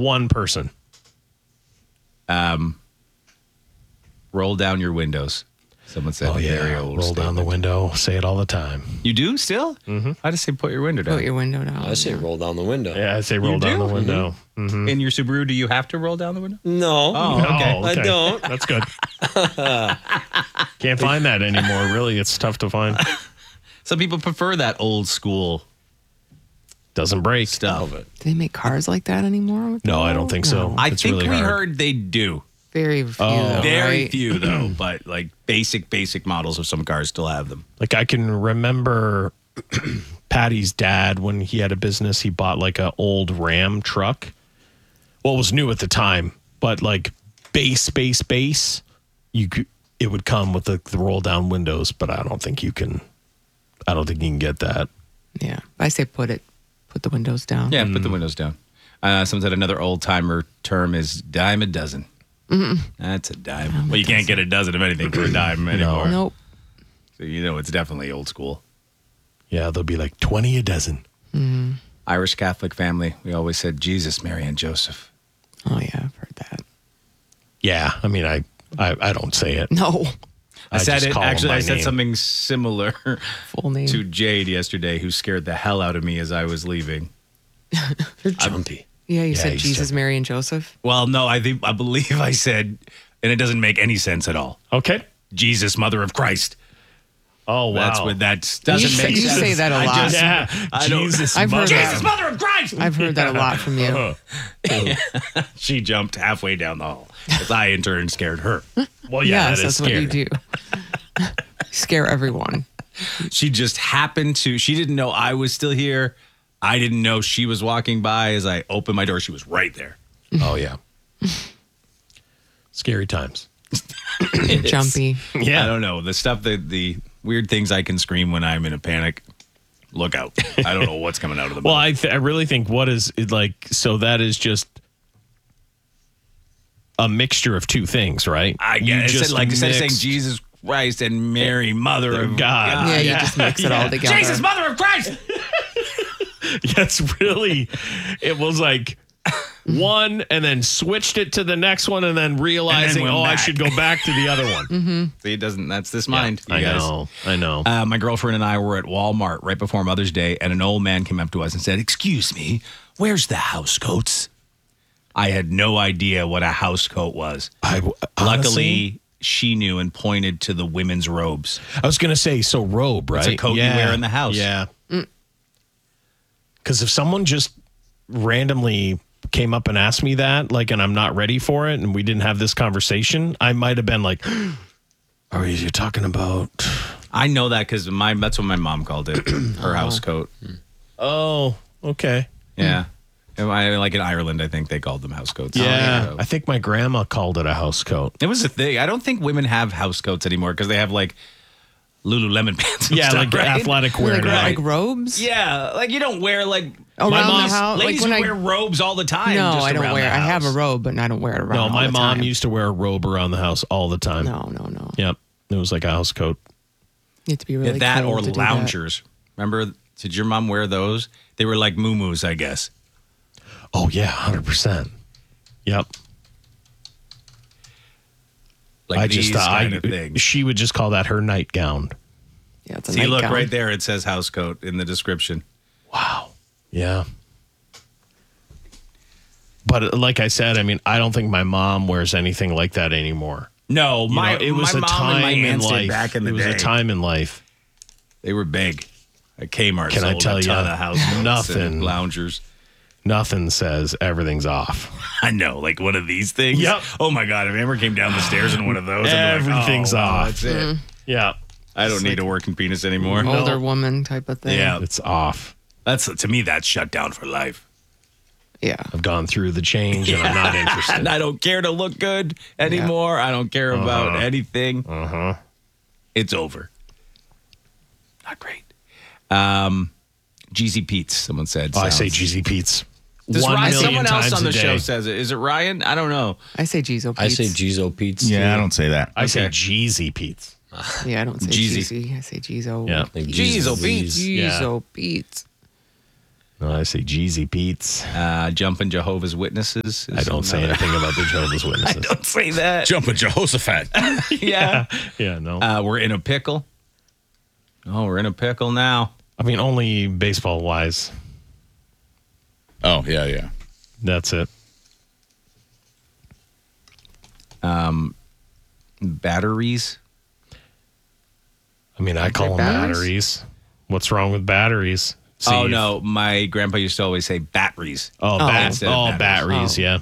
one person. Roll down your windows. Someone said very old Roll down the window. Say it all the time. You do still? Mm-hmm. I just say put your window down. Put your window down. I say roll down the window. Yeah, I say roll down the window. Mm-hmm. In your Subaru, do you have to roll down the window? No. Oh, okay. I don't. That's good. Can't find that anymore. Really, it's tough to find. Some people prefer that old school Doesn't break. stuff. Do they make cars like that anymore? No, I don't think so. I It's think really we hard. heard they do. Very few. Though, Very right? few, though. But like basic models of some cars still have them. Like I can remember Patty's dad when he had a business. He bought like an old Ram truck. Well, it was new at the time, but like base. It would come with the roll down windows, but I don't think you can. I don't think you can get that. Yeah. I say put the windows down. Yeah, put the windows down. Someone said another old timer term is dime a dozen. That's a dime. Well, you can't get a dozen of anything for a dime anymore. Nope. So you know it's definitely old school. Yeah, they'll be like 20 a dozen. Irish Catholic family. We always said Jesus, Mary, and Joseph. Oh yeah, I've heard that. Yeah, I mean, I don't say it. No. I said just it. call 'em Actually, by I said name. something similar Full name. to Jade yesterday, who scared the hell out of me as I was leaving. You're jumpy. Yeah, you Yeah, said he's Jesus, jumping. Mary, and Joseph. Well, no, I believe I said, and it doesn't make any sense at all. Okay. Jesus, Mother of Christ. Oh, wow. That's what that doesn't make you sense. say that a lot. Yeah, I don't- Jesus. I've heard mother. that. Jesus, Mother of Christ. I've heard that a lot from you. She jumped halfway down the hall as I in turn scared her. Well, yeah, Yes, that is that's what you scary. do. Scare everyone. She just happened to, she didn't know I was still here. I didn't know she was walking by. As I opened my door, she was right there. Oh, yeah. Scary times. Jumpy. Yeah. I don't know. The stuff that the weird things I can scream when I'm in a panic. Look out. I don't know what's coming out of the Well, mouth. I really think what is it like, so that is just a mixture of two things, right? I You get it. just Instead of saying mixed- Jesus Christ and Mary, Mother of God. Yeah, you just mix it all together. Jesus, Mother of Christ. Yes, really. It was like one and then switched it to the next one and then realizing, went I back. should go back to the other one. See, it doesn't, that's this mind. you I guys. know. My girlfriend and I were at Walmart right before Mother's Day, and an old man came up to us and said, "Excuse me, where's the house coats?" I had no idea what a house coat was. Honestly, Luckily, she knew and pointed to the women's robes. I was going to say, so robe, right? It's a coat you wear in the house. Yeah. Because if someone just randomly came up and asked me that, like, and I'm not ready for it, and we didn't have this conversation, I might have been like, "Are you talking about?" I know that because that's what my mom called it, her house coat. Oh, okay. Yeah. Like in Ireland, I think they called them house coats. Yeah, So- I think my grandma called it a house coat. It was a thing. I don't think women have house coats anymore because they have like Lululemon pants. And Yeah, stuff, like right? athletic wear Like, now. like robes? Yeah, like you don't wear like Around my the mom's house? Like ladies when would I- wear robes all the time. No, just I don't around wear. the I have a house. robe, but I don't wear it around. No, all my the mom time. used to wear a robe around the house all the time. No. Yep, it was like a house coat. You have to be really that cool or to do loungers. Remember? Did your mom wear those? They were like muumuus, I guess. Oh yeah, 100%. Yep. Like I these just kind of things. she would just call that her nightgown. Yeah, it's a See, look nightgown. right there. It says house coat in the description. Wow. Yeah. But like I said, I mean, I don't think my mom wears anything like that anymore. No, You know, it was my a mom time and my in aunts did life. back in the it was day. a time in life. They were big. At Kmart, Can I sold tell a ton ya, of house coats nothing. and loungers. Nothing says everything's off. I know, like one of these things. Yep. Oh my god! If I ever came down the stairs in one of those, I'd be like, Everything's oh, wow, off. That's it. Yeah. I don't need a working penis anymore. Older woman type of thing. Yeah, It's off. that's to me. That's shut down for life. Yeah. I've gone through the change and I'm not interested. And I don't care to look good anymore. I don't care about anything. It's over. Not great. Jeezy Pete's. Someone said. Oh, I say sounds- Jeezy Pete's. Does 1 Ryan, million someone else times on the a show day. says it. Is it Ryan? I don't know. I say Jizo I Pete's. say Jizo Pete's. Yeah, I don't say that. I say Okay. Jeezy Pete's. Yeah, I don't say Jeezy. Jeezy. I say Jizo. Yeah. Like Jizo Pete's. Jizo Pete's. No, I say Jeezy Pete's. Jumping Jehovah's Witnesses. I don't say anything about the Jehovah's Witnesses. Don't say that. Jumping Jehoshaphat. Yeah. Yeah, no. We're in a pickle. Oh, we're in a pickle now. I mean, only baseball wise. Oh, yeah. That's it. Batteries. I mean, I call them batteries. What's wrong with batteries? Oh, no. My grandpa used to always say batteries. Batteries, Oh. yeah.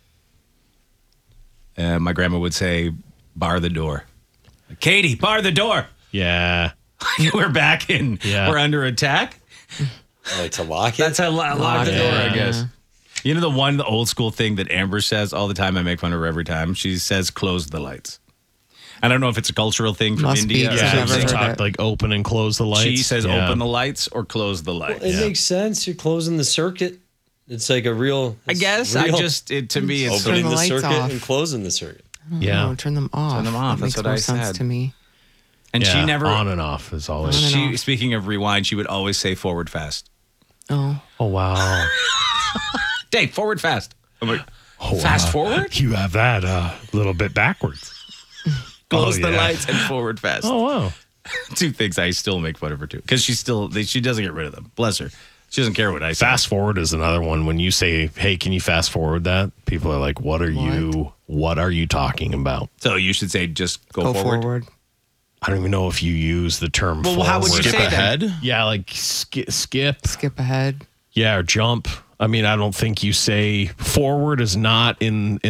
My grandma would say, bar the door. Katie, bar the door. Yeah. We're back in. Yeah. We're under attack. Like to lock it? That's how lock the door, I Yeah. guess. You know the old school thing that Amber says all the time? I make fun of her every time. She says, close the lights. I don't know if it's a cultural thing from Must be, India. 'cause Yeah, I've never they heard talk it. like open and close the lights. She says Yeah. open the lights or close the lights. It makes sense. You're closing the circuit. It's like a real. I guess. I just, to me, it's opening Turn the the lights circuit off. and closing the circuit. Yeah. No, turn them off. Turn them off, That that's makes what more I sense said. to me. and Yeah, she never, on and off is always. On and she, off. speaking of rewind, she would always say forward fast. Oh, Oh wow. Dave, forward fast. I'm like, Oh, fast forward? You have that a little bit backwards. Close Oh, the yeah. lights and forward fast. Oh wow. Two things I still make fun of her too. Because she doesn't get rid of them. Bless her. She doesn't care what I say. Fast forward is another one. When you say, "Hey, can you fast forward that?" People are like, What are you talking about?" So you should say just go forward. I don't even know if you use the term Well, how would you forward. say that? Ahead? Yeah, like skip. Skip ahead. Yeah, or jump. I mean, I don't think you say forward is not in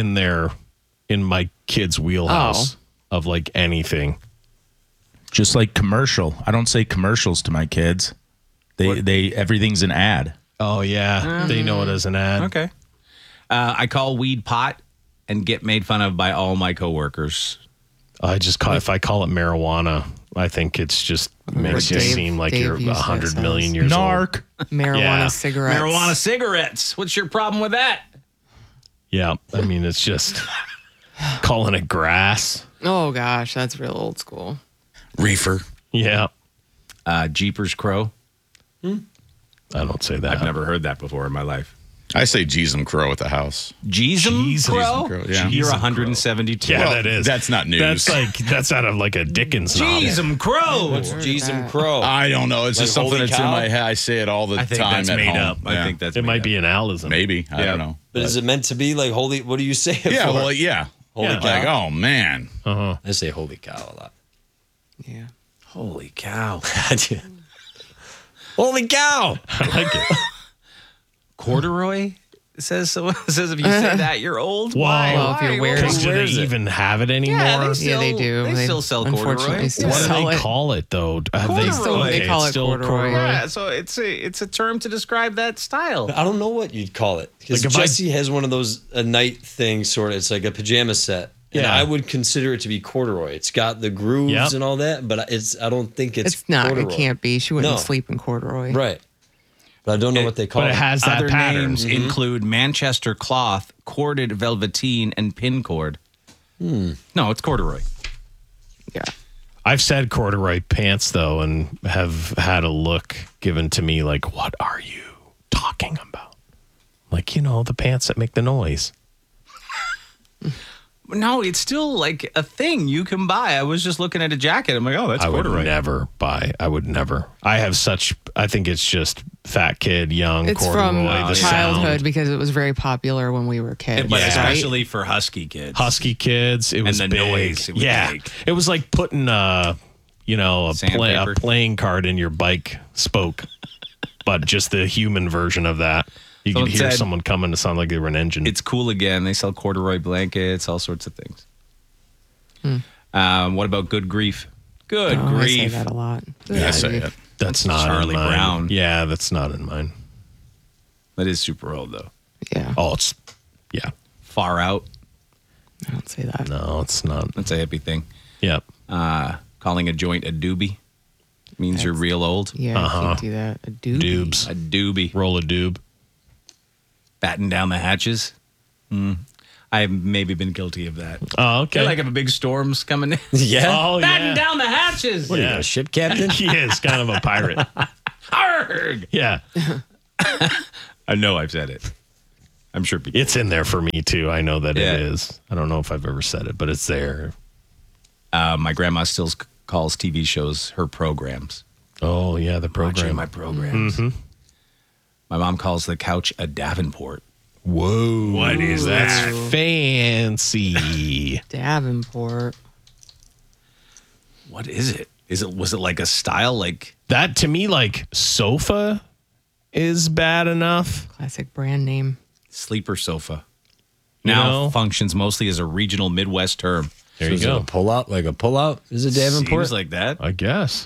my kid's wheelhouse of like anything. Just like commercial. I don't say commercials to my kids. They everything's an ad. Oh yeah, they know it as an ad. Okay. I call weed pot and get made fun of by all my coworkers. If I call it marijuana, I think it's just makes you Dave- seem like Dave you're usually 100 says. million years old. Narc. Marijuana Yeah. cigarettes. Marijuana cigarettes. What's your problem with that? Yeah, I mean it's just calling it grass. Oh gosh, that's real old school. Reefer. Yeah, Jeepers Crow. I don't say that. I've never heard that before in my life. I say Jeezum Crow at the house. Jeezum Crow? Crow, yeah. You're Jeezum 172. Yeah, Well, that is. that's not news. That's out of like a Dickens novel. Jeezum Crow. Jeezum Crow. I don't know. It's Like just something holy that's in cow? my head. I say it all the I think time that's at made home. up. I Yeah. think that's It made might up. be an Alism. Maybe. I Yeah. don't know. But is it meant to be like holy? What do you say it Yeah, for? well, yeah. Holy Like, cow. oh, man. I say holy cow a lot. Yeah. Holy cow. Holy cow! I like it. Corduroy? Says if you say that, you're old. Wow. Why? Well, if you're Why? wearing- Because do Where they is it? even have it anymore? Yeah, they do. They still sell corduroy. Unfortunately, still What do sell they it. call it though? Have Corduroy. They call it's it still corduroy. Yeah, so it's a term to describe that style. I don't know what you'd call it because Like if I- Jesse has one of those a night thing sort of. It's like a pajama set. And Yeah. I would consider it to be corduroy. It's got the grooves Yep. and all that, but I don't think It's not. Corduroy. It can't be. She wouldn't No. sleep in corduroy. Right. But I don't know what they call But it. it has that Other pattern. names include Manchester cloth, corded velveteen, and pin cord. No, it's corduroy. Yeah. I've said corduroy pants though, and have had a look given to me like, "What are you talking about?" Like, the pants that make the noise. No, it's still like a thing you can buy. I was just looking at a jacket. I'm like, oh, that's I would corduroy. never buy. I would never. I think it's just fat kid, young It's corduroy. from the childhood sound. because it was very popular when we were kids. But Yeah. especially for husky kids. Husky kids. It was the big. noise it would yeah, make. it was like putting a Sandpaper. playing card in your bike spoke, but just the human version of that. You So could it hear said- someone coming to sound like they were an engine. It's cool again. They sell corduroy blankets, all sorts of things. What about Good Grief? Good Oh, I say Grief. that a lot. Yeah, I say it. That's not Charlie in mine. Brown. Yeah, that's not in mine. That is super old, though. Yeah. Oh, it's Far Out. I don't say that. no, it's not. That's a hippie thing. Yep. Calling a joint a doobie means you're real old. Yeah, you can't do that. A doobie. Dubes. A doobie. Roll a doob. Batten down the hatches. I've maybe been guilty of that. Oh, okay. Like if a big storm's coming in. yeah. oh, Batten yeah. down the hatches. What are you, a ship captain? He is kind of a pirate. Arrgh. Yeah. I know I've said it. I'm sure people. It's in there for me too. I know that Yeah. it is. I don't know if I've ever said it, but it's there. My grandma still calls TV shows her programs. Oh yeah, the Watching program. my programs. My mom calls the couch a Davenport. Whoa, What is that's that? fancy. Davenport. What is it? Was it like a style? Like That to me, like sofa, is bad enough. Classic brand name. sleeper sofa. You Now know? functions mostly as a regional Midwest term. There you Is it go. a pull-out? Like a pull-out? Is it Davenport? Seems like that. I guess.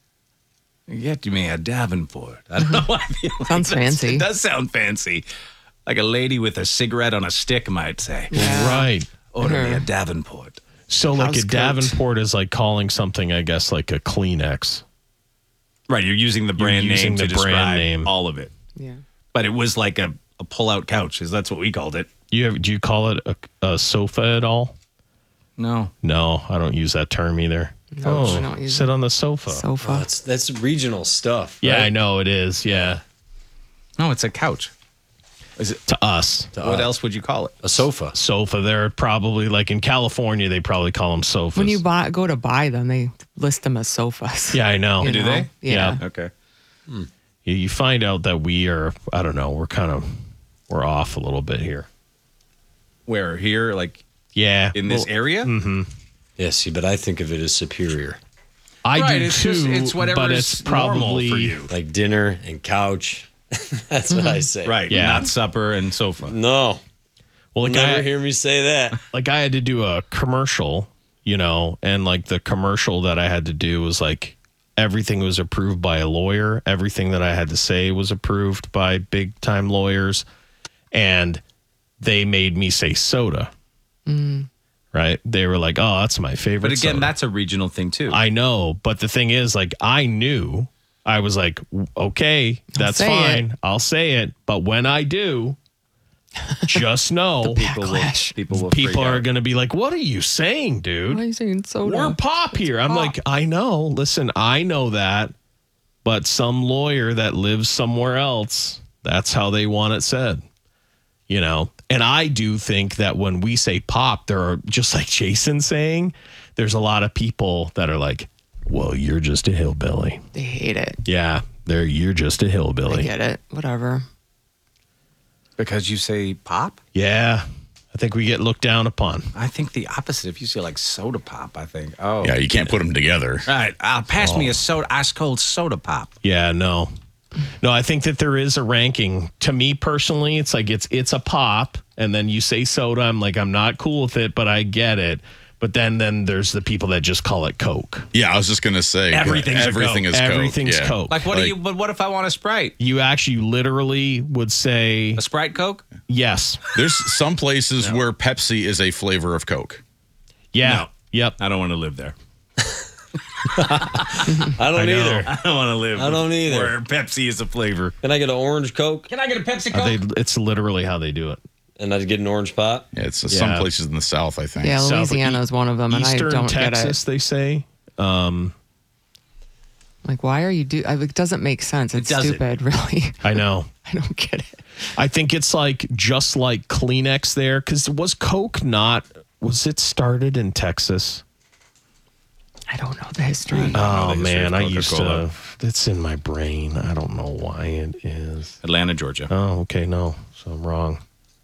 Get me a Davenport. I don't know why I feel like Sounds that's- fancy. It does sound fancy. Like a lady with a cigarette on a stick might say. Yeah. Right. Order me a Davenport. So like House a coat. Davenport is like calling something, I guess, like a Kleenex. Right, you're using the brand using name to the brand describe name. all of it. Yeah. But it was like a pull-out couch. That's what we called it. Do you call it a sofa at all? No. No, I don't use that term either. No, I don't use sit it. on the sofa. Sofa. That's regional stuff. Yeah, right? I know it is. Yeah, No, it's a couch. Is it? to us, What else would you call it? A sofa. sofa. They're probably like in California, they probably call them sofas. When you go to buy them, they list them as sofas. yeah, I know. You do know? they? Yeah. Okay. You find out that we are. I don't know. We're off a little bit here. Where? Here? Like Yeah, in this area? Yeah, see, but I think of it as superior. I Right, do it's too. just- it's whatever but is it's probably normal for you. Like dinner and couch. That's what I say. Right. Yeah. Not supper and sofa. No. Well, like Never I, hear me say that. like I had to do a commercial, and like the commercial that I had to do was like everything was approved by a lawyer. Everything that I had to say was approved by big time lawyers. And they made me say soda. Right. They were like, oh, that's my favorite. But again, soda. that's a regional thing too. I know. But the thing is, like, I knew. I was like, okay, that's say fine. it. I'll say it. But when I do, just know Backlash. People people are going to be like, what are you saying, dude? Why are you saying soda? We're pop here. I'm like, I know. Listen, I know that. But some lawyer that lives somewhere else, that's how they want it said. And I do think that when we say pop, there are, just like Jason saying, there's a lot of people that are like, well, you're just a hillbilly. They hate it. Yeah, you're just a I hillbilly. get it. Whatever. because you say pop? Yeah, I think we get looked down upon. I think the opposite. If you say like soda pop, I think. Oh. Yeah, you can't put them together. Right. Pass me a soda, ice cold soda pop. Yeah, no, I think that there is a ranking. To me personally, it's like it's a pop, and then you say soda. I'm like, I'm not cool with it, but I get it. But then there's the people that just call it Coke. Yeah, I was just gonna say Everything's a everything Coke. is Coke. Everything's Yeah. Coke. Like, but what if I want a Sprite? You actually literally would say A Sprite Coke? yes. There's some places where Pepsi is a flavor of Coke. Yeah. No. Yep. I don't want to live there. I don't know. either. I don't want to live. I don't either. Where Pepsi is a flavor. Can I get an orange Coke? Can I get a Pepsi Coke? It's literally how they do it. And I'd get an orange pop? Yeah, it's some Yeah. places in the South, I think. Yeah, South- Louisiana is one of them, and Eastern I don't Texas, get they say. it. Like, why are you it doesn't make sense. It's doesn't. stupid, really. I know. I don't get it. I think it's like just like Kleenex there, because was Coke was it started in Texas? I don't know the history. Oh the history man, of I used Coca-Cola. to. It's in my brain. I don't know why it is. Atlanta, Georgia. Oh, okay, no, so I'm wrong.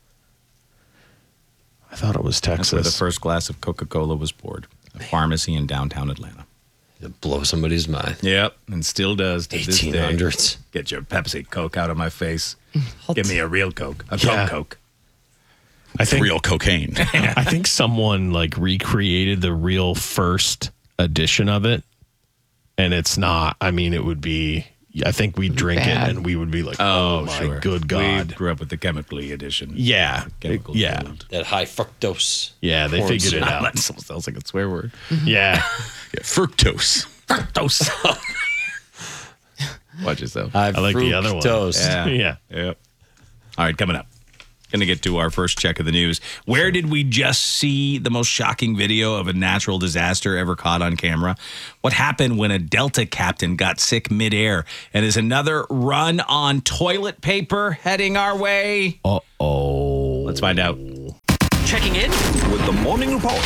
I thought it was That's where the Texas. first glass of Coca-Cola was poured. A pharmacy in downtown Atlanta. It'd blow somebody's mind. Yep, and still does to this day. 1800s. Get your Pepsi Coke out of my face. Give me a real Coke. A Yeah. Coke. I think Real cocaine. I think someone like recreated the real first edition of it, and it's not. I mean, it would be. I think we'd drink bad. it and we would be like, "Oh, my good God!" We grew up with the chemically edition. Yeah, Chemical yeah, filled. That high fructose. yeah. They corn figured it syrup. out. That sounds like a swear word. Yeah, Yeah, fructose. Watch yourself. High I like the other one. fructose. Yeah. yeah. Yep. All right, coming up. Going to get to our first check of the news. Where did we just see the most shocking video of a natural disaster ever caught on camera? What happened when a Delta captain got sick midair? And is another run on toilet paper heading our way? Uh-oh. Let's find out. Checking in with the morning report.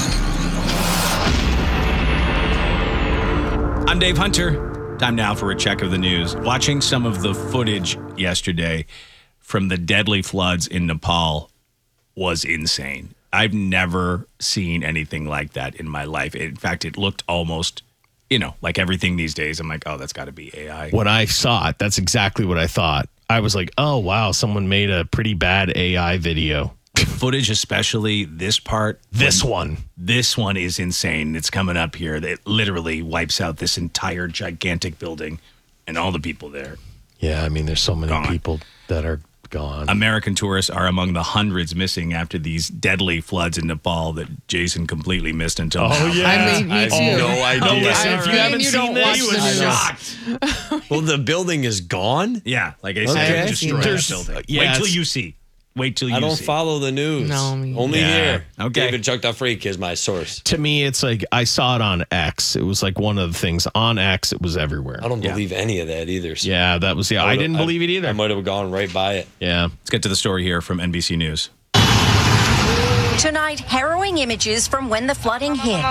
I'm Dave Hunter. Time now for a check of the news. Watching some of the footage yesterday from the deadly floods in Nepal was insane. I've never seen anything like that in my life. In fact, it looked almost, like everything these days. I'm like, oh, that's got to be AI. When I saw it, that's exactly what I thought. I was like, oh, wow, someone made a pretty bad AI video. Footage, especially this part. This one is insane. It's coming up here. It literally wipes out this entire gigantic building and all the people there. Yeah, I mean, there's so many Gone. people that are gone. American tourists are among the hundreds missing after these deadly floods in Nepal that Jason completely missed until now. I mean, me too. No idea. listen, if you haven't seen this, He was shocked. Well, the building is gone? Yeah, like I Okay. said, destroy that There's- building. yeah, Wait till it's- you see. Wait till you I don't see. follow the news. No, me Only Yeah. here. Okay. David Chuck Freak is my source. To me, it's like I saw it on X. It was like one of the things on X. It was everywhere. I don't believe any of that either. So Yeah, that was, I didn't believe it I either. might have gone right by it. Yeah. Let's get to the story here from NBC News. Tonight, harrowing images from when the flooding hit.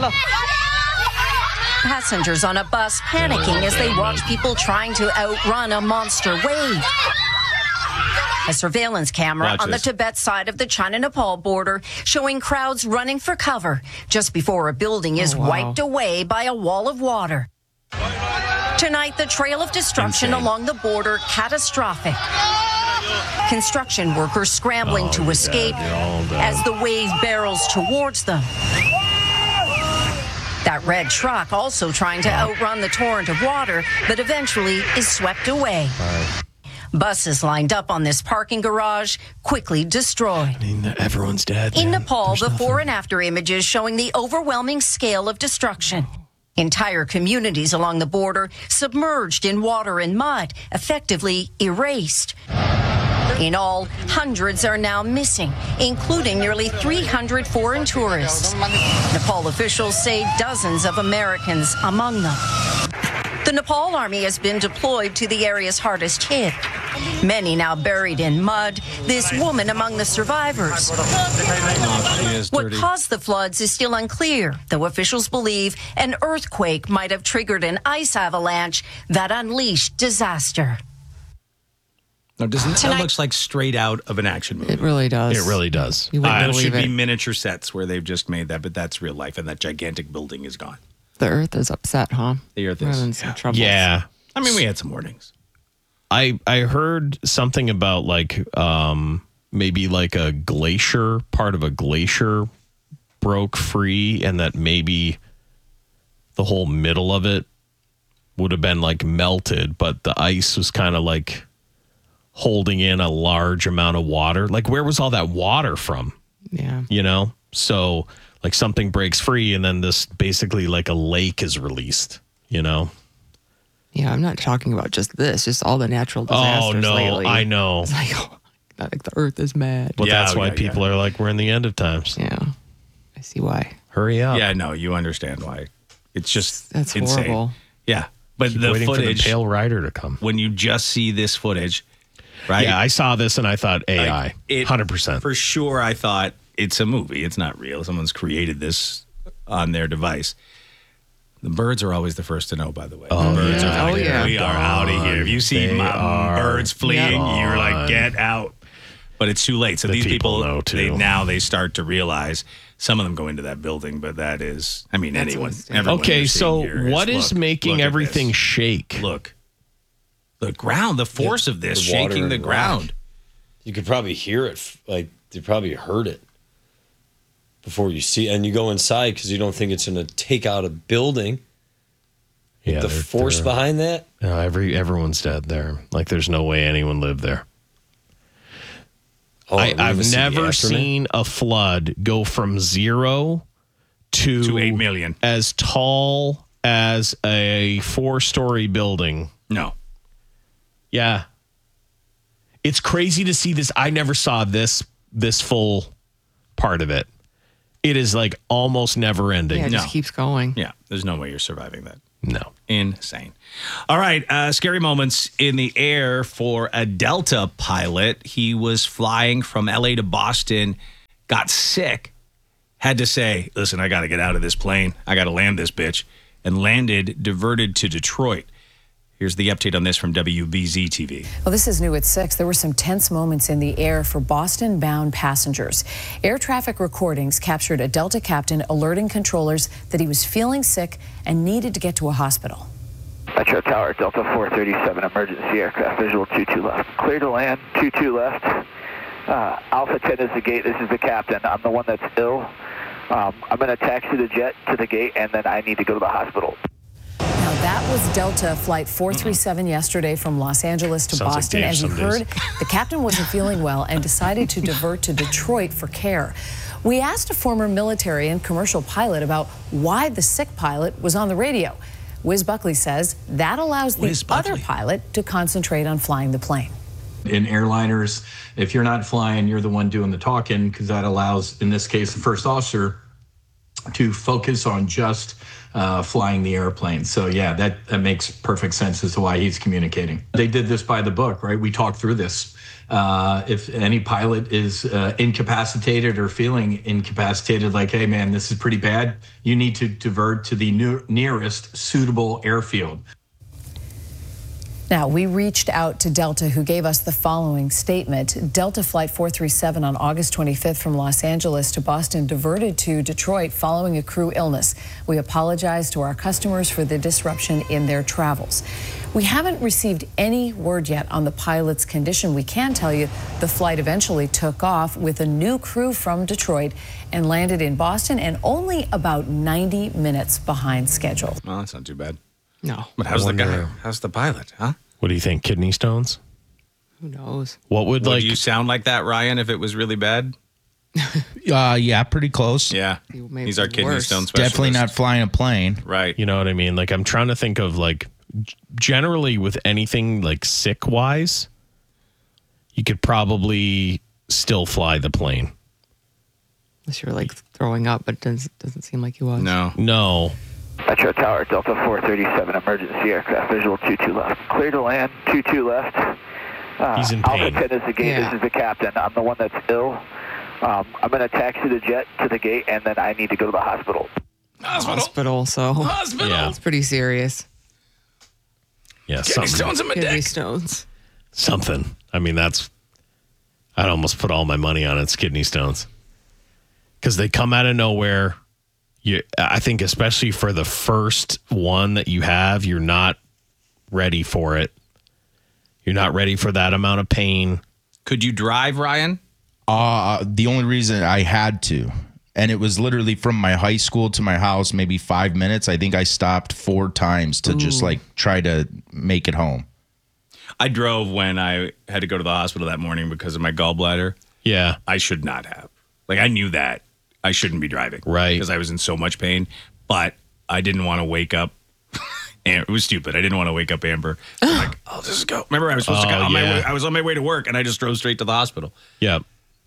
Passengers on a bus panicking as they watch people trying to outrun a monster wave. A surveillance camera Watch on this. the Tibet side of the China-Nepal border showing crowds running for cover just before a building is wow. wiped away by a wall of water. Tonight, the trail of destruction Insane. along the border catastrophic. Construction workers scrambling to escape as the wave barrels towards them. That red truck also trying to outrun the torrent of water, but eventually is swept away. Buses lined up on this parking garage, quickly destroyed. Everyone's dead. In man. Nepal, There's the nothing. before and after images showing the overwhelming scale of destruction. Entire communities along the border submerged in water and mud, effectively erased. In all, hundreds are now missing, including nearly 300 foreign tourists. Nepal officials say dozens of Americans among them. The Nepal army has been deployed to the areas hardest hit. Many now buried in mud, this woman among the survivors. What caused the floods is still unclear, though officials believe an earthquake might have triggered an ice avalanche that unleashed disaster. Now, doesn't that Tonight- looks like straight out of an action movie? It really does. It really does. You wouldn't Those should believe be it. miniature sets where they've just made that, but that's real life, and that gigantic building is gone. The earth is upset, huh? The earth We're is, having some yeah. trouble. Yeah. I mean, we had some warnings. I heard something about maybe like a glacier, part of a glacier broke free, and that maybe the whole middle of it would have been like melted, but the ice was kind of like holding in a large amount of water. Like, where was all that water from? Yeah. So like something breaks free, and then this basically like a lake is released, Yeah, I'm not talking about just this, just all the natural disasters Oh, no, lately. I know. It's like the earth is mad. But Yeah, that's why yeah, people are like, we're in the end of times. Yeah. I see why. Hurry up. Yeah, no, you understand why. It's just That's insane. horrible. Yeah, but Keep the waiting footage, for the pale rider to come. when you just see this footage, right? Yeah, I saw this and I thought AI, 100%. For sure, I thought it's a movie. It's not real. Someone's created this on their device. The birds are always the first to know, by the way. Oh, the birds yeah. are out Oh, of here. yeah. We are out of here. If you see They my are birds fleeing, you're like, gone. get out. But it's too late. So The these people people, know, too. they start to realize. Some of them go into that building, but that is, I mean, That's anyone. insane. Everyone Okay, you're so seeing here what is look making at everything this. shake? Look. The ground, the force of this the water shaking the and ground. rock. You could probably hear it. Like, you probably heard it before you see it. And you go inside because you don't think it's going to take out a building. Yeah, The force behind that. No, everyone's dead there. Like, there's no way anyone lived there. Oh, we're gonna I've see the never aftermath? seen a flood go from 0 To 8 million. as tall as a 4-story building. No. Yeah. It's crazy to see this. I never saw this full part of it. It is like almost never ending. Yeah, it just keeps going. Yeah, there's no way you're surviving that. No. Insane. All right, scary moments in the air for a Delta pilot. He was flying from LA to Boston, got sick, had to say, listen, I got to get out of this plane. I got to land this bitch, and landed, diverted to Detroit. Here's the update on this from WBZ TV. Well, this is new at 6. There were some tense moments in the air for Boston-bound passengers. Air traffic recordings captured a Delta captain alerting controllers that he was feeling sick and needed to get to a hospital. Metro Tower, Delta 437, emergency aircraft, visual 22 left. Clear to land, 22 left. Alpha 10 is the gate. This is the captain. I'm the one that's ill. I'm going to taxi the jet to the gate, and then I need to go to the hospital. Now, that was Delta Flight 437 yesterday from Los Angeles to Boston. As you heard, the captain wasn't feeling well and decided to divert to Detroit for care. We asked a former military and commercial pilot about why the sick pilot was on the radio. Wiz Buckley says that allows the other pilot to concentrate on flying the plane. In airliners, if you're not flying, you're the one doing the talking, because that allows, in this case, the first officer to focus on just flying the airplane. So yeah, that makes perfect sense as to why he's communicating. They did this by the book, right? We talked through this. If any pilot is incapacitated or feeling incapacitated, like, hey man, this is pretty bad, you need to divert to the nearest suitable airfield. Now, we reached out to Delta, who gave us the following statement. Delta Flight 437 on August 25th from Los Angeles to Boston diverted to Detroit following a crew illness. We apologize to our customers for the disruption in their travels. We haven't received any word yet on the pilot's condition. We can tell you the flight eventually took off with a new crew from Detroit and landed in Boston, and only about 90 minutes behind schedule. Well, that's not too bad. No. But how's the guy? How's the pilot, huh? What do you think? Kidney stones? Who knows? What would you sound like that, Ryan, if it was really bad? Yeah, pretty close. Yeah. He's our kidney stone specialist. Definitely not flying a plane. Right. You know what I mean? Like, I'm trying to think of, like, generally with anything, like, sick-wise, you could probably still fly the plane. Unless you're, like, throwing up, but it doesn't seem like you was. No. Metro Tower, Delta 437, emergency aircraft, visual 22 left. Clear to land, 22 left. He's in pain. Alpha 10 is the gate. Yeah. This is the captain. I'm the one that's ill. I'm going to taxi the jet to the gate, and then I need to go to the hospital. Hospital. Yeah. It's pretty serious. Yeah, kidney stones in my Kidney dick. stones. Something. I mean, I'd almost put all my money on it's kidney stones. Because they come out of nowhere. I think especially for the first one that you have, you're not ready for it. You're not ready for that amount of pain. Could you drive, Ryan? The only reason I had to, and it was literally from my high school to my house, maybe 5 minutes. I think I stopped 4 times to just like try to make it home. I drove when I had to go to the hospital that morning because of my gallbladder. Yeah. I should not have. Like, I knew that. I shouldn't be driving. Right. Because I was in so much pain. But I didn't want to wake up. And it was stupid. I didn't want to wake up Amber. I'm like, I'll just go. Remember, I was supposed to go. I was on my way to work, and I just drove straight to the hospital. Yeah.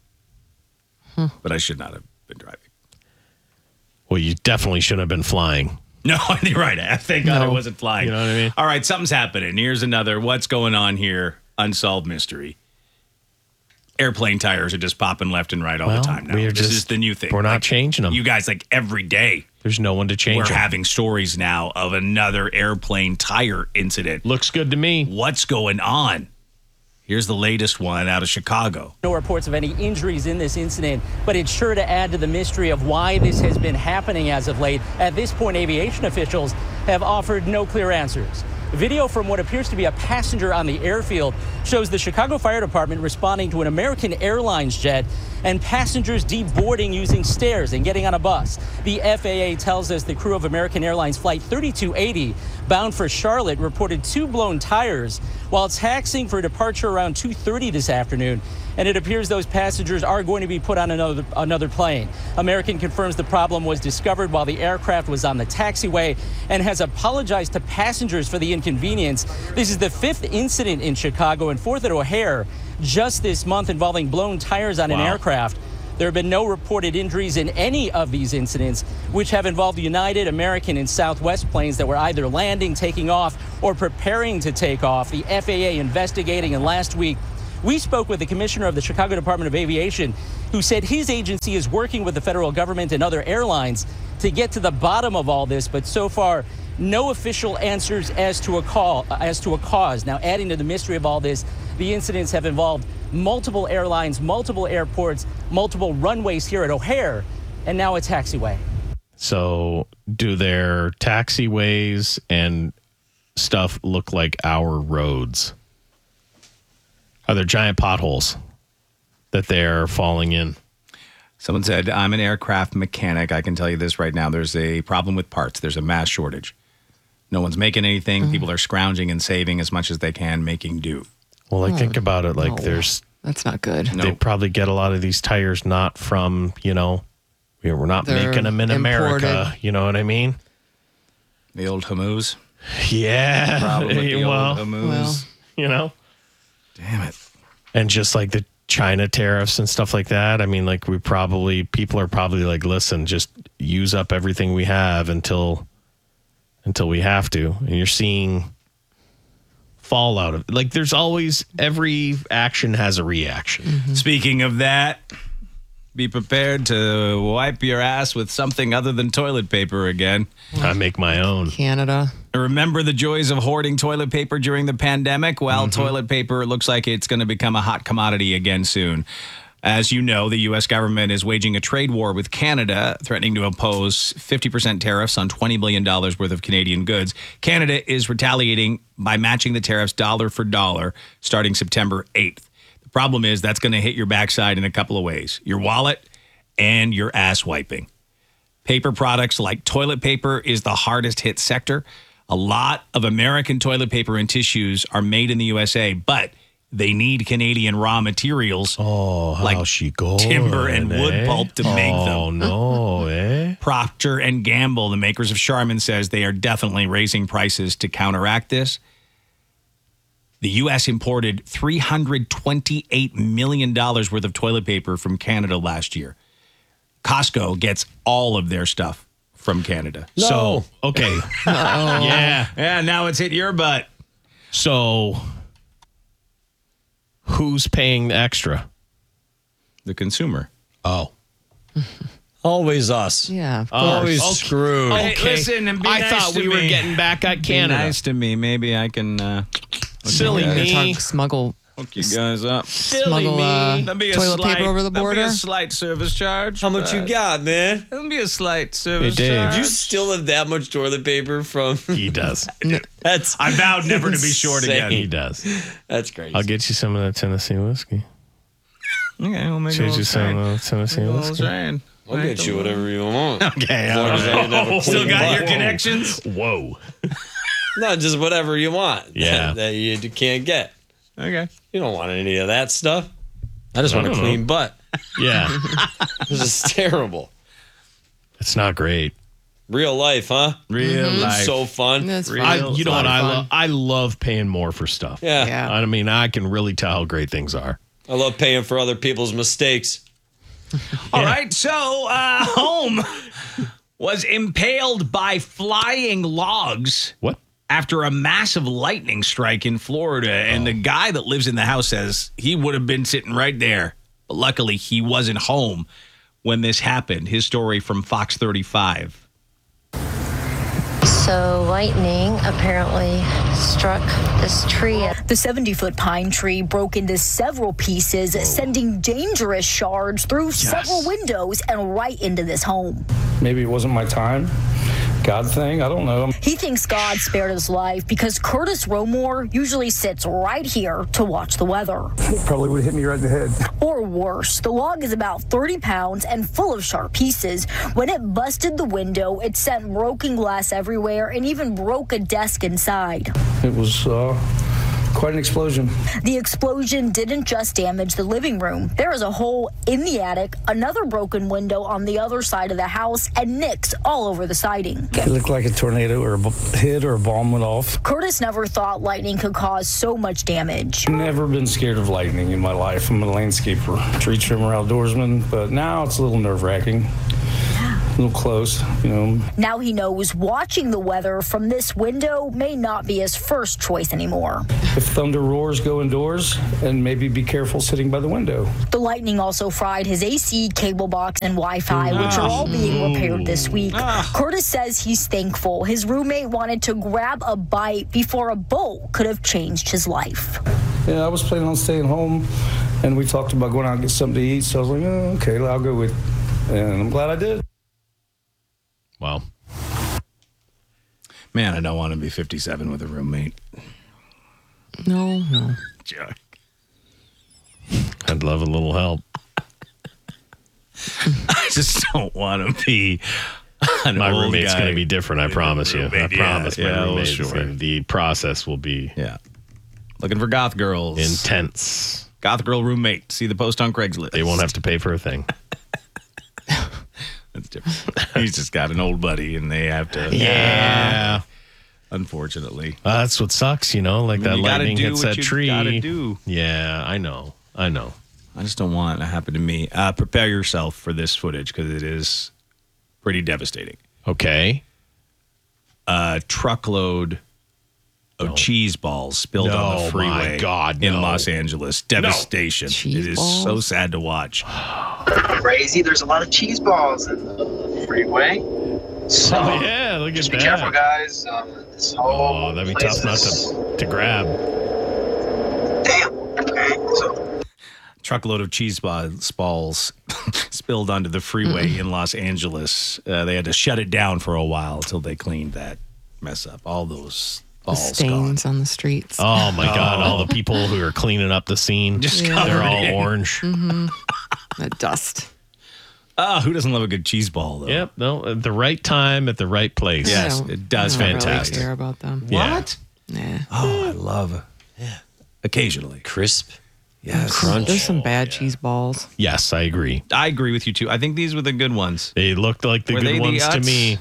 But I should not have been driving. Well, you definitely shouldn't have been flying. No, you're right. Thank God I wasn't flying. You know what I mean? All right, something's happening. Here's another. What's going on here? Unsolved mystery. Airplane tires are just popping left and right all the time now. This is the new thing. We're not changing them. You guys, like every day. There's no one to change We're them. having stories now of another airplane tire incident. Looks good to me. What's going on? Here's the latest one out of Chicago. No reports of any injuries in this incident, but it's sure to add to the mystery of why this has been happening as of late. At this point, aviation officials have offered no clear answers. Video from what appears to be a passenger on the airfield shows the Chicago Fire Department responding to an American Airlines jet and passengers deboarding using stairs and getting on a bus. The FAA tells us the crew of American Airlines Flight 3280 bound for Charlotte reported 2 blown tires while taxiing for departure around 2:30 this afternoon. And it appears those passengers are going to be put on another plane. American confirms the problem was discovered while the aircraft was on the taxiway and has apologized to passengers for the inconvenience. This is the 5th incident in Chicago and 4th at O'Hare. just this month involving blown tires on an aircraft. There have been no reported injuries in any of these incidents, which have involved United, American, and Southwest planes that were either landing, taking off, or preparing to take off. The FAA investigating, and last week, we spoke with the commissioner of the Chicago Department of Aviation, who said his agency is working with the federal government and other airlines to get to the bottom of all this, but so far, no official answers as to a cause. Now, adding to the mystery of all this, the incidents have involved multiple airlines, multiple airports, multiple runways here at O'Hare, and now a taxiway. So do their taxiways and stuff look like our roads? Are there giant potholes that they're falling in? Someone said, I'm an aircraft mechanic. I can tell you this right now. There's a problem with parts. There's a mass shortage. No one's making anything. People are scrounging and saving as much as they can, making do. Well, think about it. Like that's not good. They probably get a lot of these tires not from, we're not They're making them in America. imported. You know what I mean? The old Hamoos. Yeah. Problem with the old Hamoos. Damn it. And just like the China tariffs and stuff like that. I mean, like people are probably like, listen, just use up everything we have until we have to. And you're seeing fallout of like there's always every action has a reaction. Mm-hmm. Speaking of that, be prepared to wipe your ass with something other than toilet paper again. I make my own. Canada. Remember the joys of hoarding toilet paper during the pandemic? Well, toilet paper looks like it's going to become a hot commodity again soon. As you know, the U.S. government is waging a trade war with Canada, threatening to impose 50% tariffs on $20 billion worth of Canadian goods. Canada is retaliating by matching the tariffs dollar for dollar starting September 8th. The problem is that's going to hit your backside in a couple of ways. Your wallet and your ass wiping. Paper products like toilet paper is the hardest hit sector. A lot of American toilet paper and tissues are made in the USA, but they need Canadian raw materials like timber and wood pulp to make them. Oh, no, eh? Procter & Gamble, the makers of Charmin, says they are definitely raising prices to counteract this. The U.S. imported $328 million worth of toilet paper from Canada last year. Costco gets all of their stuff from Canada. No. So, okay. Yeah. Yeah, now it's hit your butt. So, who's paying the extra? The consumer. Oh. Always us. Yeah, of Always course. screwed. Hey, Okay. listen and be I nice thought to we were me. getting back at Canada. Be nice to me. Maybe I can Silly me. Smuggle hook you guys up. smuggle That'd be a toilet slight- paper over the that'd border. be a slight service charge. How much you got, man? That'll be a slight service Dave. charge. Do you still have that much toilet paper from? He does. That's I vowed never to be short again. He does. That's crazy. I'll get you some of that Tennessee whiskey. Okay, we'll make Choose a you some little Tennessee whiskey. train. I'll get you whatever you want. Okay, As long as I never still clean got it your up. connections. Whoa. No, just whatever you want. Yeah. that you can't get. Okay. You don't want any of that stuff. I just want a don't clean butt. Yeah. This is terrible. It's not great. Real life, huh? Real life. So fun. That's Real- fun. You know what Lot of I fun. love? I love paying more for stuff. Yeah. Yeah. I mean, I can really tell how great things are. I love paying for other people's mistakes. All right, so Home was impaled by flying logs What? after a massive lightning strike in Florida. And the guy that lives in the house says he would have been sitting right there. But luckily, he wasn't home when this happened. His story from Fox 35. So lightning apparently struck this tree. The 70-foot pine tree broke into several pieces, sending dangerous shards through several windows and right into this home. Maybe it wasn't my time. God thing, I don't know. He thinks God spared his life because Curtis Romore usually sits right here to watch the weather. It probably would have hit me right in the head. Or worse, the log is about 30 pounds and full of sharp pieces. When it busted the window, it sent broken glass everywhere and even broke a desk inside. It was quite an explosion. The explosion didn't just damage the living room. There is a hole in the attic, another broken window on the other side of the house, and nicks all over the siding. It looked like a tornado or hit or a bomb went off. Curtis never thought lightning could cause so much damage. Never been scared of lightning in my life. I'm a landscaper, tree trimmer, outdoorsman, but now it's a little nerve-wracking. A little close, you know. Now he knows watching the weather from this window may not be his first choice anymore. If thunder roars, go indoors and maybe be careful sitting by the window. The lightning also fried his AC, cable box, and Wi-Fi, which are all being repaired this week. Curtis says he's thankful his roommate wanted to grab a bite before a bolt could have changed his life. Yeah, I was planning on staying home, and we talked about going out and get something to eat, so I was like, oh, okay, I'll go with you. And I'm glad I did. Wow. Man, I don't want to be 57 with a roommate. No. Chuck. I'd love a little help. I just don't want to be my roommate's going to be different, I promise you. I promise my roommate. Sure. The process will be looking for goth girls. Intense. Goth girl roommate. See the post on Craigslist. They won't have to pay for a thing. That's different. He's just got an old buddy, and they have to. Yeah. Unfortunately. That's what sucks, you know? Like that lightning hits that tree. Gotta do. Yeah, I know. I just don't want it to happen to me. Prepare yourself for this footage because it is pretty devastating. Okay. A truckload of cheese balls spilled on the freeway my God, in Los Angeles. Devastation. It is so sad to watch. Crazy. There's a lot of cheese balls in the freeway. So yeah, look at just that. Be careful, guys. This whole that'd be tough not to grab. Damn. Okay. So Truckload of cheese balls spilled onto the freeway in Los Angeles. They had to shut it down for a while until they cleaned that mess up. All those balls stains on the streets. Oh my God! All the people who are cleaning up the scene, they're all orange. Mm-hmm. The dust. Who doesn't love a good cheese ball, though? Yep. No, at the right time, at the right place. Yes, it does. I don't Fantastic. really care about them. What? Yeah. Oh, I love it. Occasionally. Crisp. Yes. Crunch. There's some bad cheese balls. Yes, I agree. I agree with you, too. I think these were the good ones. They looked like the good ones to me.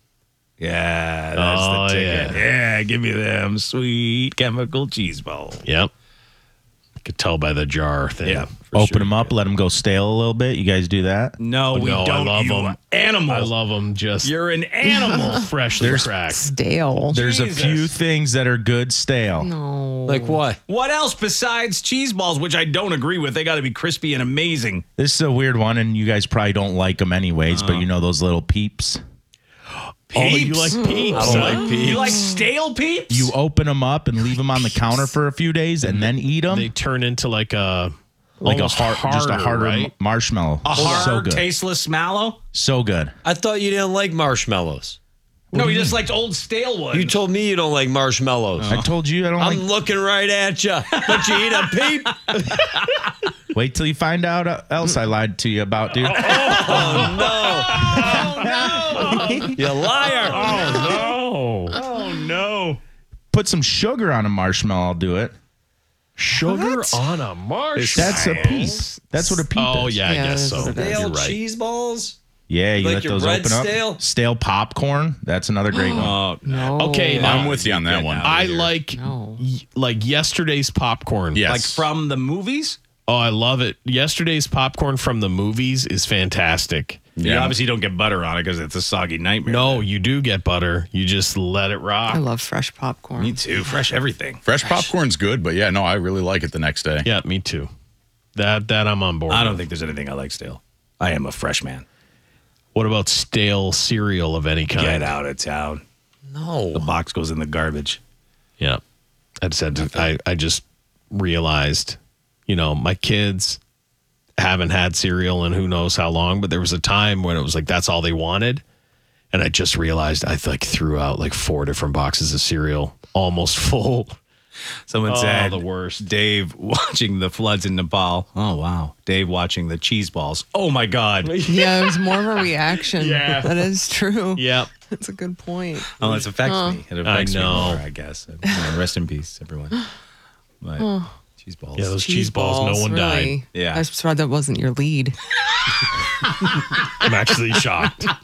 Yeah, that's the ticket. Yeah, give me them sweet chemical cheese balls. Yep. I could tell by the jar thing. Yeah. Open them up, let them go stale a little bit. You guys do that? No, we don't. I love you them. Animal. I love them. Just You're an animal. freshly cracked. Stale. There's a few things that are good stale. No. Like what? What else besides cheese balls, which I don't agree with? They got to be crispy and amazing. This is a weird one, and you guys probably don't like them anyways, but you know those little peeps? Oh, you like peeps? I don't like peeps. You like stale peeps? You open them up and leave them on the counter for a few days and then eat them? They turn into like a just a harder right? marshmallow. A hard, so good. tasteless mallow? So good. I thought you didn't like marshmallows. No, you just liked old stale ones. You told me you don't like marshmallows. I told you I don't I'm like. looking right at you, but you eat a peep. Wait till you find out else I lied to you about, dude. Oh no! You liar! Oh no! Put some sugar on a marshmallow, I'll do it. Sugar on a marshmallow? That's a piece. That's what a peep is. Oh, yeah, I guess so. Stale cheese balls? Yeah, you Like let your those bread open up. stale? Stale popcorn. That's another great one. No. Okay, I'm with you on that one. I like yesterday's popcorn. Yes. Like from the movies? Oh, I love it. Yesterday's popcorn from the movies is fantastic. You obviously don't get butter on it because it's a soggy nightmare. No, you do get butter. You just let it rock. I love fresh popcorn. Me too. Fresh everything. Fresh popcorn's good, but yeah, no, I really like it the next day. Yeah, me too. That I'm on board. I don't think there's anything I like stale. I am a fresh man. What about stale cereal of any kind? Get out of town. No. The box goes in the garbage. Yeah. I just realized, my kids haven't had cereal in who knows how long, but there was a time when it was like that's all they wanted. And I just realized I threw out like 4 different boxes of cereal, almost full. Someone said, the worst. Dave watching the floods in Nepal. Oh, wow. Dave watching the cheese balls. Oh, my God. Yeah, it was more of a reaction. Yeah. That is true. Yep. That's a good point. Oh, it affects me. It affects I know. me more, I guess. Rest in peace, everyone. Right. Oh. Cheese balls. Yeah, those cheese balls, no one really? died. Yeah. I was surprised that wasn't your lead. I'm actually shocked. Dave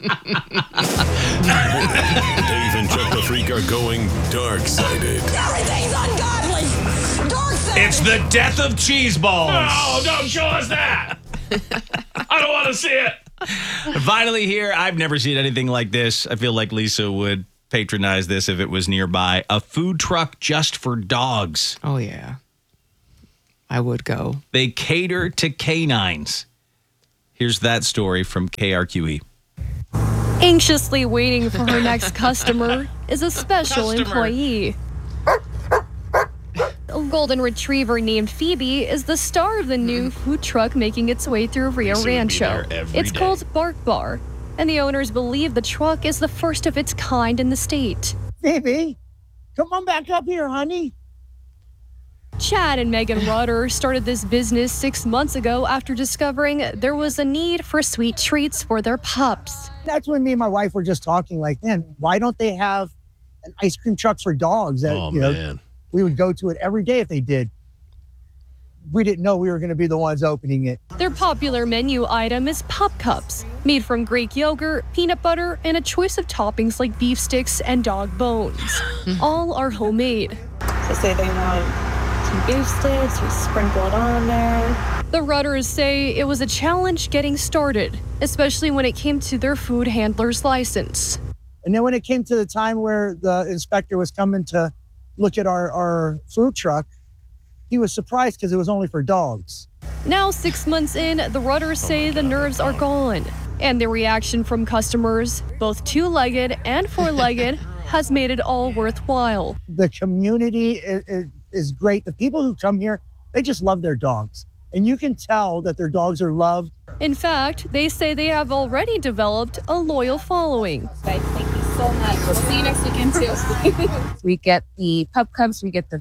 and Chuck the Freak are going dark-sided. Everything's ungodly. Dark side. It's the death of cheese balls. No, don't show us that. I don't want to see it. Finally here, I've never seen anything like this. I feel like Lisa would patronize this if it was nearby. A food truck just for dogs. Oh, yeah. I would go. They cater to canines. Here's that story from KRQE. Anxiously waiting for her next customer is a special employee. A golden retriever named Phoebe is the star of the new food truck making its way through Rio Rancho. It's called Bark Bar, and the owners believe the truck is the first of its kind in the state. Phoebe, come on back up here, honey. Chad and Megan Rudder started this business 6 months ago after discovering there was a need for sweet treats for their pups. That's when me and my wife were just talking like, man, why don't they have an ice cream truck for dogs? That, man. We would go to it every day if they did. We didn't know we were going to be the ones opening it. Their popular menu item is Pup Cups, made from Greek yogurt, peanut butter, and a choice of toppings like beef sticks and dog bones. All are homemade. So say they want some beef sticks, you sprinkle it on there. The Rudders say it was a challenge getting started, especially when it came to their food handler's license. And then when it came to the time where the inspector was coming to look at our food truck, he was surprised because it was only for dogs. Now, 6 months in, the Rudders say the nerves are gone, and the reaction from customers, both two-legged and four-legged, has made it all worthwhile. The community is great. The people who come here, they just love their dogs. And you can tell that their dogs are loved. In fact, they say they have already developed a loyal following. Thank you so much. We'll see you next weekend too. We get the Pup Cups, we get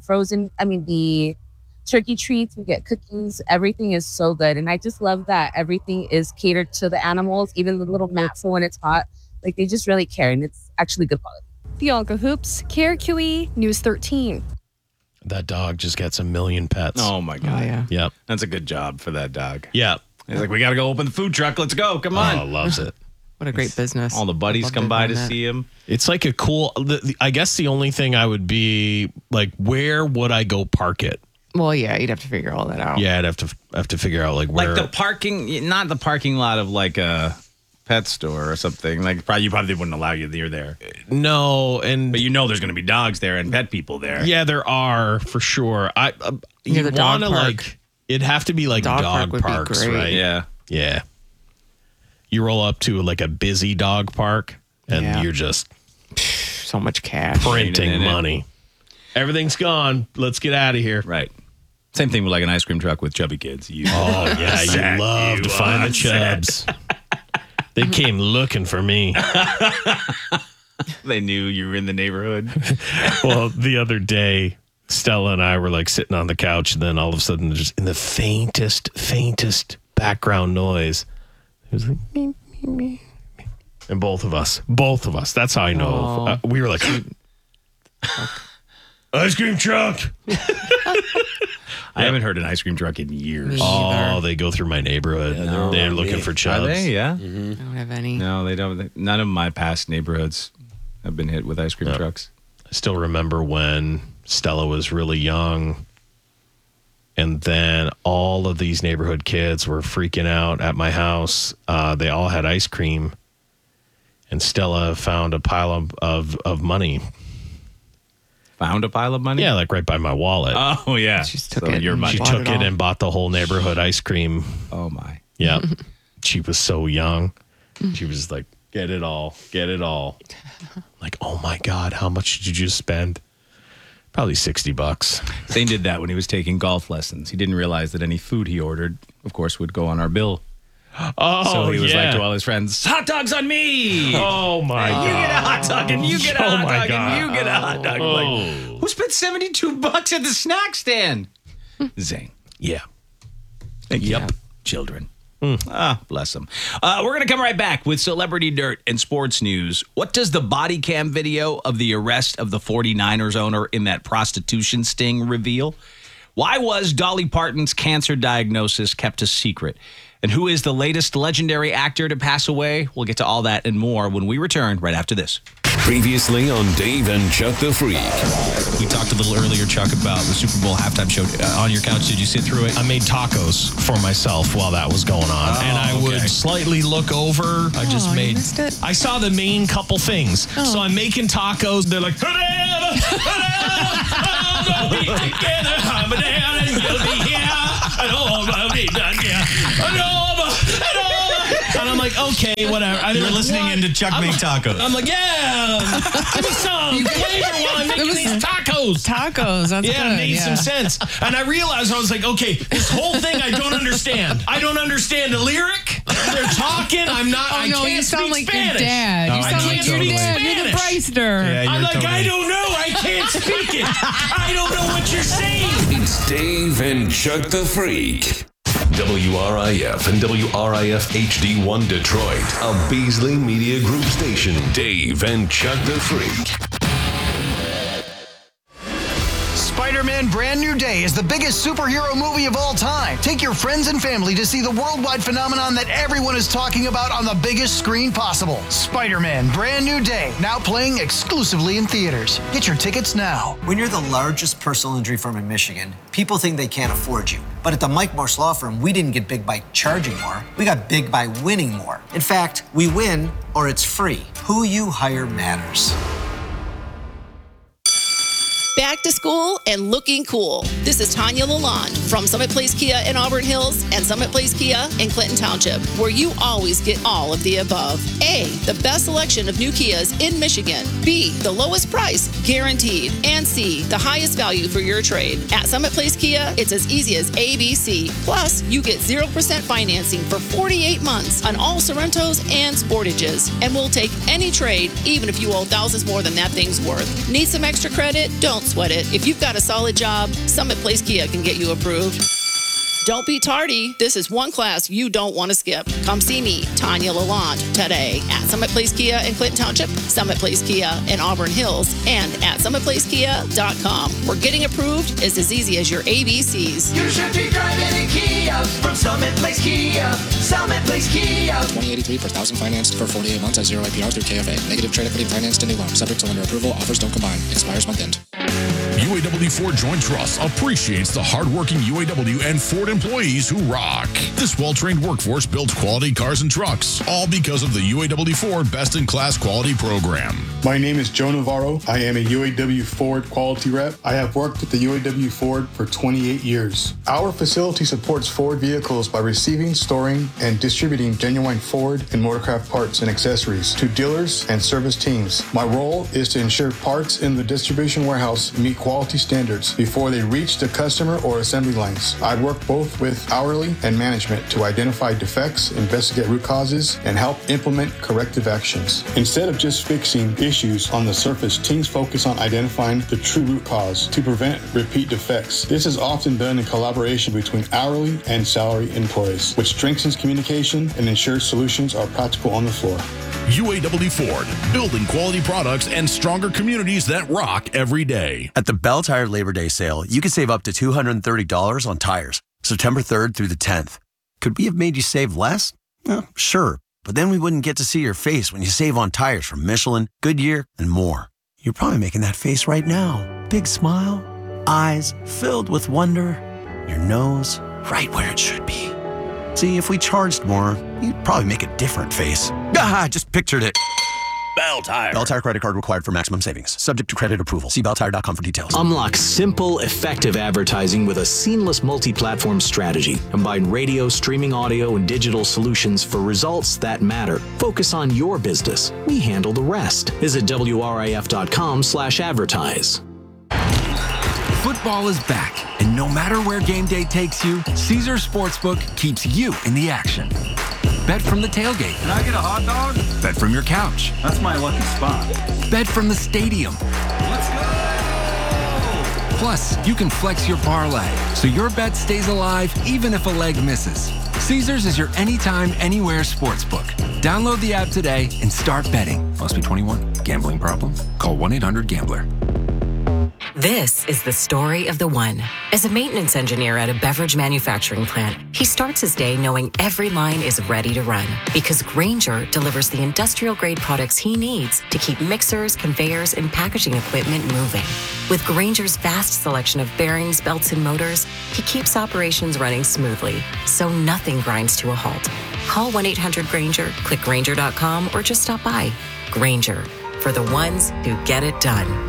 the turkey treats, we get cookies. Everything is so good. And I just love that everything is catered to the animals, even the little mat for when it's hot. Like, they just really care, and it's actually good quality. Bianca Hoops, KRQE, News 13. That dog just gets 1 million pets. Oh, my God. Oh, yeah. Yep. That's a good job for that dog. Yeah. He's like, we got to go open the food truck. Let's go. Come on. Oh, loves it. What a great business. All the buddies come by to see him. It's like a cool, I guess the only thing I would be like, where would I go park it? Well, yeah, you'd have to figure all that out. Yeah, I'd have to figure out like where. Like the parking, not the parking lot of like a pet store or something. Like you probably wouldn't allow you near there. No, but you know there's going to be dogs there and pet people there. Yeah, there are for sure. Near the dog wanna, park. like it'd have to be like Dog dog park would be parks, great. right? Yeah. Yeah. You roll up to like a busy dog park and you're just so much cash. printing money. Everything's gone. Let's get out of here. Right. Same thing with like an ice cream truck with chubby kids. You You love to find the chubs. They came looking for me. They knew you were in the neighborhood. Well, the other day, Stella and I were like sitting on the couch, and then all of a sudden, just in the faintest background noise, it was like, meep, meep, meep. And both of us, that's how I know. We were like, ice cream truck. I haven't heard an ice cream truck in years. Oh, they go through my neighborhood. Yeah, they're looking for chubs. Are they? Yeah. I don't have any. No, they don't. None of my past neighborhoods have been hit with ice cream trucks. I still remember when Stella was really young, and then all of these neighborhood kids were freaking out at my house. They all had ice cream, and Stella found a pile of money. Found a pile of money? Yeah, like right by my wallet. Oh, yeah. She took it. Your money. She took it and bought the whole neighborhood ice cream. Oh, my. Yeah. She was so young. She was like, get it all. Get it all. Like, oh, my God, how much did you just spend? Probably $60. Zane did that when he was taking golf lessons. He didn't realize that any food he ordered, of course, would go on our bill. Oh, so he was like to all his friends, hot dogs on me. Oh, my God. You get a hot dog and you get a hot dog and you get a hot dog. Oh. Like, who spent $72 at the snack stand? Zane. Yeah. Yep. Children. Bless them. We're going to come right back with Celebrity Dirt and sports news. What does the body cam video of the arrest of the 49ers owner in that prostitution sting reveal? Why was Dolly Parton's cancer diagnosis kept a secret? And who is the latest legendary actor to pass away? We'll get to all that and more when we return right after this. Previously on Dave and Chuck the Freak. We talked a little earlier, Chuck, about the Super Bowl halftime show. On your couch, did you sit through it? I made tacos for myself while that was going on. And I would slightly look over. I just you made. missed it? I saw the main couple things. So I'm making tacos. They're like, together, we'll be together, I'm down and you'll be here. And all will be done here. And I'm like, okay, whatever. You're listening into Chuck make tacos. I'm like, yeah, give me some flavor while I'm making these tacos. Tacos, that's Yeah, good. it made some sense. And I realized, I was like, okay, this whole thing I don't understand. I don't understand the lyric. They're talking. I'm not, I no, can't you sound speak like Spanish. your dad. You I sound like can't your speak dad. You're the Spanish. Bryster. I'm like, I don't know. I can't speak it. I don't know what you're saying. It's Dave and Chuck the Freak. WRIF and WRIF HD1 Detroit, a Beasley Media Group station. Dave and Chuck the Freak. Spider-Man Brand New Day is the biggest superhero movie of all time. Take your friends and family to see the worldwide phenomenon that everyone is talking about on the biggest screen possible. Spider-Man Brand New Day, now playing exclusively in theaters. Get your tickets now. When you're the largest personal injury firm in Michigan, people think they can't afford you. But at the Mike Morse Law Firm, we didn't get big by charging more. We got big by winning more. In fact, we win or it's free. Who you hire matters. Back to school and looking cool. This is Tanya Lalonde from Summit Place Kia in Auburn Hills and Summit Place Kia in Clinton Township, where you always get all of the above. A, the best selection of new Kias in Michigan. B, the lowest price guaranteed. And C, the highest value for your trade. At Summit Place Kia, it's as easy as ABC. Plus, you get 0% financing for 48 months on all Sorrentos and Sportages. And we'll take any trade, even if you owe thousands more than that thing's worth. Need some extra credit? Don't sweat it. If you've got a solid job, Summit Place Kia can get you approved. Don't be tardy. This is one class you don't want to skip. Come see me, Tanya Lalonde, today at Summit Place Kia in Clinton Township, Summit Place Kia in Auburn Hills, and at summitplacekia.com. Where getting approved is as easy as your ABCs. You should be driving a Kia from Summit Place Kia. Summit Place Kia. 2083 per thousand financed for 48 months at 0 APR through KFA. Negative trade equity financed to new loan. Subject to lender approval. Offers don't combine. Expires month end. UAW Ford Joint Trust appreciates the hardworking UAW and Ford employees who rock. This well-trained workforce builds quality cars and trucks, all because of the UAW Ford Best-in-Class Quality Program. My name is Joe Navarro. I am a UAW Ford quality rep. I have worked with the UAW Ford for 28 years. Our facility supports Ford vehicles by receiving, storing, and distributing genuine Ford and Motorcraft parts and accessories to dealers and service teams. My role is to ensure parts in the distribution warehouse meet quality standards before they reach the customer or assembly lines. I work both with hourly and management to identify defects, investigate root causes, and help implement corrective actions. Instead of just fixing issues on the surface, teams focus on identifying the true root cause to prevent repeat defects. This is often done in collaboration between hourly and salary employees, which strengthens communication and ensures solutions are practical on the floor. UAW Ford, building quality products and stronger communities that rock every day. At the Bell Tire Labor Day sale, you can save up to $230 on tires, September 3rd through the 10th. Could we have made you save less? Well, sure, but then we wouldn't get to see your face when you save on tires from Michelin, Goodyear, and more. You're probably making that face right now. Big smile, eyes filled with wonder, your nose right where it should be. See, if we charged more, you'd probably make a different face. I just pictured it. Bell Tire. Bell Tire credit card required for maximum savings. Subject to credit approval. See belltire.com for details. Unlock simple, effective advertising with a seamless multi-platform strategy. Combine radio, streaming audio, and digital solutions for results that matter. Focus on your business. We handle the rest. Visit WRIF.com/advertise. Football is back, and no matter where game day takes you, Caesars Sportsbook keeps you in the action. Bet from the tailgate. Can I get a hot dog? Bet from your couch. That's my lucky spot. Bet from the stadium. Let's go! Plus, you can flex your parlay, so your bet stays alive even if a leg misses. Caesars is your anytime, anywhere sportsbook. Download the app today and start betting. Must be 21. Gambling problem? Call 1-800-GAMBLER. This is the story of the one. As a maintenance engineer at a beverage manufacturing plant, he starts his day knowing every line is ready to run because Grainger delivers the industrial-grade products he needs to keep mixers, conveyors, and packaging equipment moving. With Grainger's vast selection of bearings, belts, and motors, he keeps operations running smoothly, so nothing grinds to a halt. Call 1-800-GRAINGER, click Grainger.com, or just stop by. Grainger, for the ones who get it done.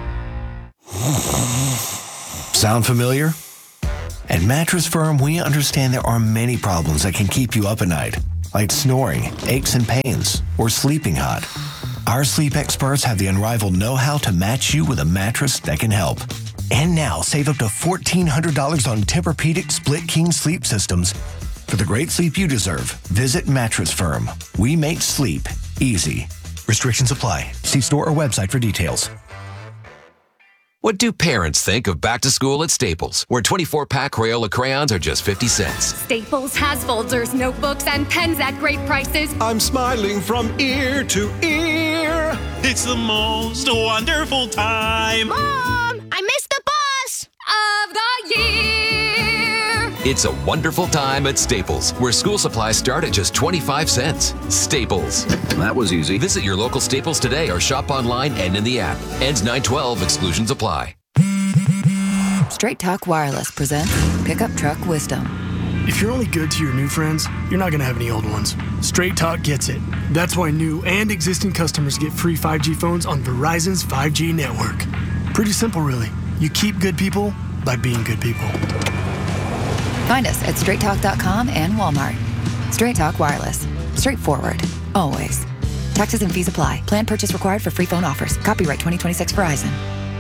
Sound familiar? At Mattress Firm, we understand there are many problems that can keep you up at night, like snoring, aches and pains, or sleeping hot. Our sleep experts have the unrivaled know-how to match you with a mattress that can help. And now, save up to $1,400 on Tempur-Pedic Split King sleep systems. For the great sleep you deserve, visit Mattress Firm. We make sleep easy. Restrictions apply. See store or website for details. What do parents think of back to school at Staples, where 24-pack Crayola crayons are just 50 cents? Staples has folders, notebooks, and pens at great prices. I'm smiling from ear to ear. It's the most wonderful time. Mom, I missed the bus of the year. It's a wonderful time at Staples, where school supplies start at just 25 cents. Staples. That was easy. Visit your local Staples today or shop online and in the app. Ends 9/12. Exclusions apply. Straight Talk Wireless presents Pickup Truck Wisdom. If you're only good to your new friends, you're not going to have any old ones. Straight Talk gets it. That's why new and existing customers get free 5G phones on Verizon's 5G network. Pretty simple, really. You keep good people by being good people. Find us at straighttalk.com and Walmart. Straight Talk Wireless. Straightforward. Always. Taxes and fees apply. Plan purchase required for free phone offers. Copyright 2026 Verizon.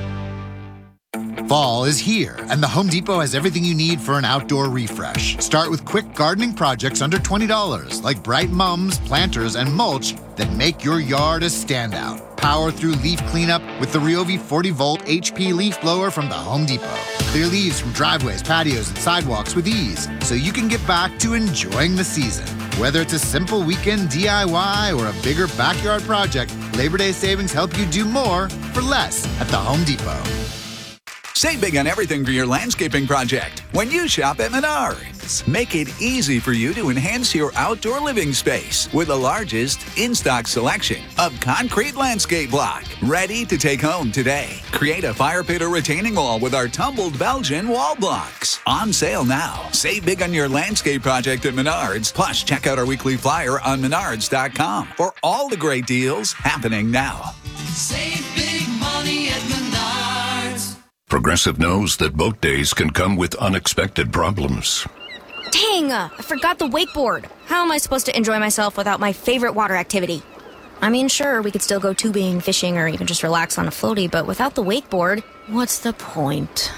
Fall is here, and the Home Depot has everything you need for an outdoor refresh. Start with quick gardening projects under $20, like bright mums, planters, and mulch that make your yard a standout. Power through leaf cleanup with the Ryobi 40-volt HP leaf blower from the Home Depot. Clear leaves from driveways, patios, and sidewalks with ease, so you can get back to enjoying the season. Whether it's a simple weekend DIY or a bigger backyard project, Labor Day savings help you do more for less at the Home Depot. Save big on everything for your landscaping project when you shop at Menards. Make it easy for you to enhance your outdoor living space with the largest in-stock selection of concrete landscape block. Ready to take home today. Create a fire pit or retaining wall with our tumbled Belgian wall blocks. On sale now. Save big on your landscape project at Menards. Plus, check out our weekly flyer on Menards.com for all the great deals happening now. Save big money at Menards. Progressive knows that boat days can come with unexpected problems. Dang, I forgot the wakeboard. How am I supposed to enjoy myself without my favorite water activity? I mean, sure, we could still go tubing, fishing, or even just relax on a floaty, but without the wakeboard, what's the point?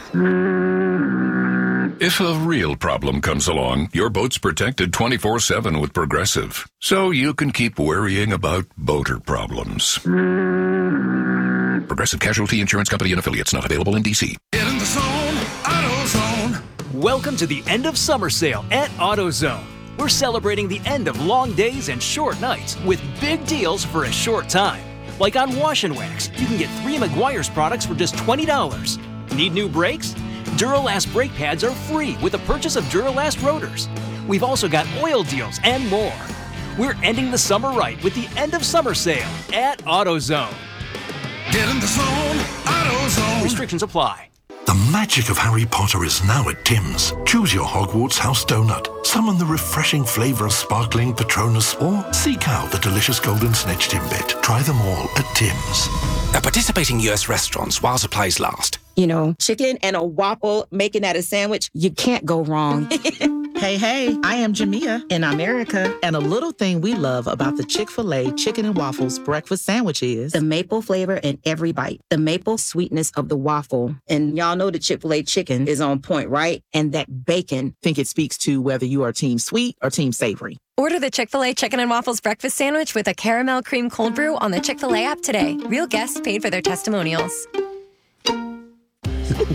If a real problem comes along, your boat's protected 24/7 with Progressive, so you can keep worrying about boater problems. Progressive Casualty Insurance Company and Affiliates, not available in D.C. Get in the zone, AutoZone. Welcome to the end of summer sale at AutoZone. We're celebrating the end of long days and short nights with big deals for a short time. Like on Wash and Wax, you can get 3 Meguiar's products for just $20. Need new brakes? Duralast brake pads are free with the purchase of Duralast rotors. We've also got oil deals and more. We're ending the summer right with the end of summer sale at AutoZone. Get in the zone, AutoZone. Restrictions apply. The magic of Harry Potter is now at Tim's. Choose your Hogwarts house donut, summon the refreshing flavour of sparkling Patronus, or seek out the delicious golden snitch Timbit. Try them all at Tim's. At participating U.S. restaurants while supplies last. You know, chicken and a waffle, making that a sandwich, you can't go wrong. Hey, I am Jamia in America, and a little thing we love about the Chick-fil-A Chicken and Waffles breakfast sandwich is the maple flavor in every bite, the maple sweetness of the waffle. And y'all know the Chick-fil-A chicken is on point, right? And that bacon. Think it speaks to whether you are team sweet or team savory. Order the Chick-fil-A Chicken and Waffles breakfast sandwich with a caramel cream cold brew on the Chick-fil-A app today. Real guests paid for their testimonials.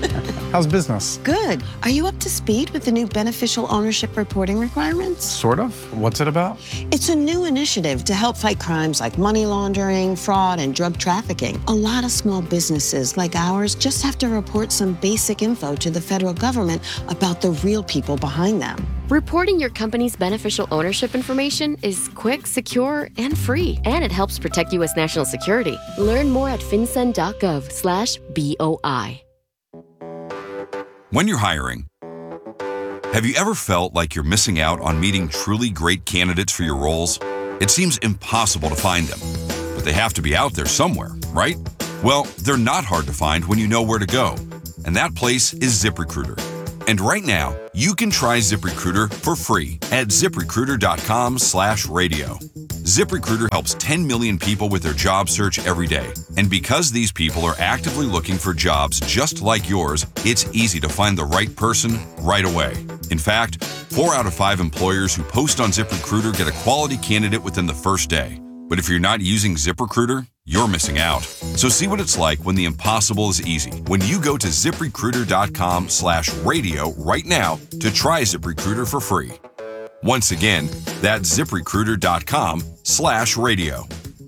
How's business? Good. Are you up to speed with the new beneficial ownership reporting requirements? Sort of. What's it about? It's a new initiative to help fight crimes like money laundering, fraud, and drug trafficking. A lot of small businesses like ours just have to report some basic info to the federal government about the real people behind them. Reporting your company's beneficial ownership information is quick, secure, and free. And it helps protect U.S. national security. Learn more at fincen.gov/BOI. When you're hiring, have you ever felt like you're missing out on meeting truly great candidates for your roles? It seems impossible to find them, but they have to be out there somewhere, right? Well, they're not hard to find when you know where to go, and that place is ZipRecruiter. And right now, you can try ZipRecruiter for free at ZipRecruiter.com/radio. ZipRecruiter helps 10 million people with their job search every day. And because these people are actively looking for jobs just like yours, it's easy to find the right person right away. In fact, 4 out of 5 employers who post on ZipRecruiter get a quality candidate within the first day. But if you're not using ZipRecruiter, you're missing out. So see what it's like when the impossible is easy. When you go to ZipRecruiter.com/radio right now to try ZipRecruiter for free. Once again, that's ZipRecruiter.com/radio.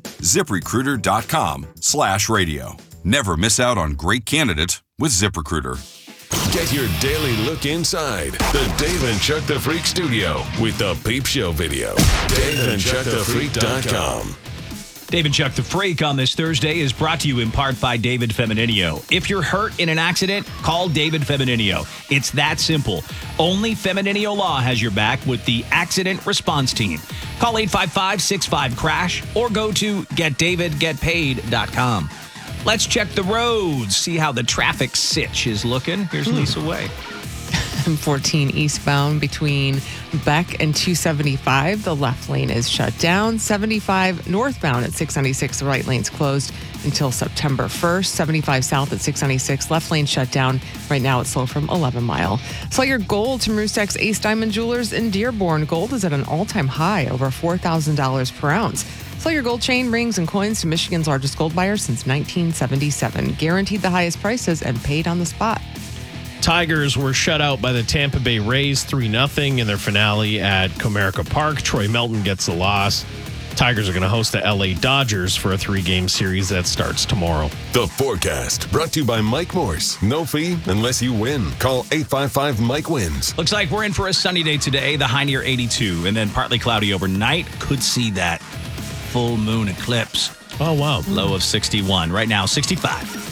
ZipRecruiter.com/radio. Never miss out on great candidates with ZipRecruiter. Get your daily look inside the Dave and Chuck the Freak studio with the Peep Show video. DaveandChuckTheFreak.com. Dave and Chuck the Freak on this Thursday is brought to you in part by David Femininio. If you're hurt in an accident, call David Femininio. It's that simple. Only Femininio Law has your back with the Accident Response Team. Call 855-65-CRASH or go to GetDavidGetPaid.com. Let's check the roads, see how the traffic sitch is looking. Here's Lisa Way. 14 eastbound between Beck and 275. The left lane is shut down. 75 northbound at 696. The right lane's closed until September 1st. 75 south at 696. Left lane shut down. Right now it's slow from 11 Mile. Sell your gold to Marustek's Ace Diamond Jewelers in Dearborn. Gold is at an all-time high, over $4,000 per ounce. Sell your gold chain, rings, and coins to Michigan's largest gold buyer since 1977. Guaranteed the highest prices and paid on the spot. Tigers were shut out by the Tampa Bay Rays 3-0 in their finale at Comerica Park. Troy Melton gets the loss. Tigers are going to host the LA Dodgers for a 3-game series that starts tomorrow. The forecast brought to you by Mike Morse. No fee unless you win. Call 855-MIKE-WINS. Looks like we're in for a sunny day today. The high near 82, and then partly cloudy overnight. Could see that full moon eclipse. Oh, wow. Low of 61. Right now, 65.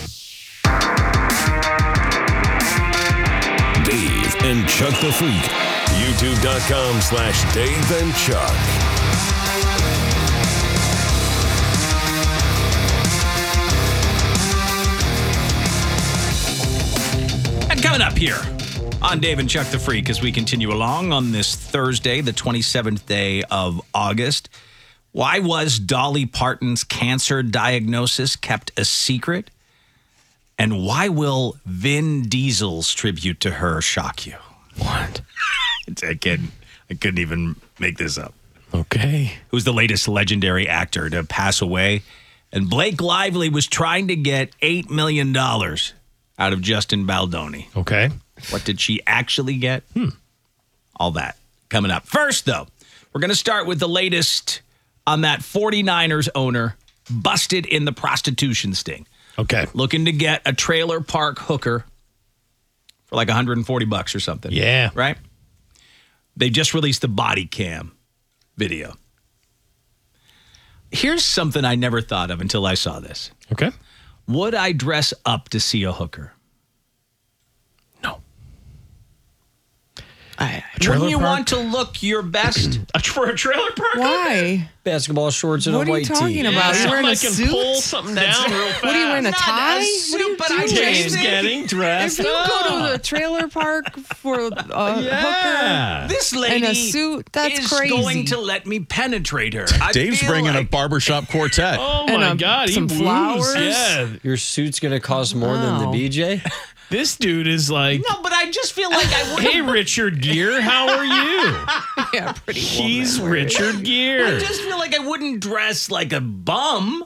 Dave and Chuck the Freak. YouTube.com/Dave and Chuck. And coming up here on Dave and Chuck the Freak as we continue along on this Thursday, the 27th day of August. Why was Dolly Parton's cancer diagnosis kept a secret? And why will Vin Diesel's tribute to her shock you? What? I couldn't even make this up. Okay. Who's the latest legendary actor to pass away? And Blake Lively was trying to get $8 million out of Justin Baldoni. Okay. What did she actually get? All that coming up. First, though, we're going to start with the latest on that 49ers owner busted in the prostitution sting. Okay. Looking to get a trailer park hooker for like $140 or something. Yeah. Right? They just released the body cam video. Here's something I never thought of until I saw this. Okay. Would I dress up to see a hooker? Wouldn't you want to look your best for a trailer park? Why? Basketball shorts and a white tee. What are you talking about? Yeah, You're wearing a can suit? pull something down real fast. What are you wearing, a tie? What are you doing? Dave's getting dressed If you up. go to the trailer park for a hooker This lady in a suit, that's is crazy. going to let me penetrate her. Dave's bringing a barbershop quartet. Oh, And my God. some he flowers. woos. Yeah. Your suit's going to cost more than the BJ? This dude is like, No, but I just feel like I would. hey, Richard Gere, how are you? Yeah, pretty woman. He's Richard I Gere. just feel like I wouldn't dress like a bum.